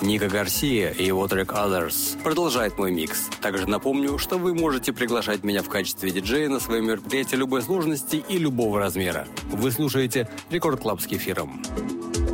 Ника Гарсия и его трек «Others» продолжает мой микс. Также напомню, что вы можете приглашать меня в качестве диджея на свои мероприятия любой сложности и любого размера. Вы слушаете Рекорд Клаб с Кефиром.